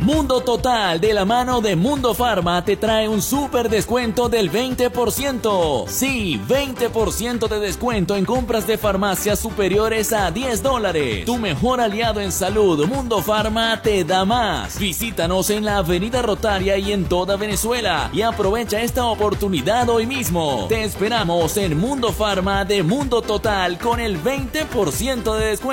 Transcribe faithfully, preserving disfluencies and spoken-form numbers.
Mundo Total, de la mano de Mundo Farma, te trae un súper descuento del veinte por ciento. Sí, veinte por ciento de descuento en compras de farmacias superiores a diez dólares. Tu mejor aliado en salud, Mundo Farma, te da más. Visítanos en la Avenida Rotaria y en toda Venezuela y aprovecha esta oportunidad hoy mismo. Te esperamos en Mundo Farma de Mundo Total con el veinte por ciento de descuento.